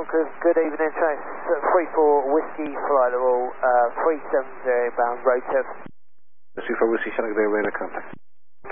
Good evening, train 34 Whiskey Flight Level 370 bound road 7. Whiskey for Whiskey, shall I give you a radar contact?